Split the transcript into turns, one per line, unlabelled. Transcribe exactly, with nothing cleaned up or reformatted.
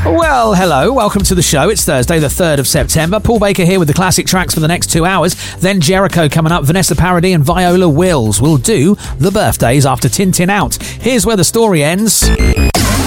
Well, hello, welcome to the show. It's Thursday, the third of September. Paul Baker here with the classic tracks for the next two hours. Then Jericho coming up. Vanessa Paradis and Viola Wills will do the birthdays after Tintin Out. Here's where the story ends.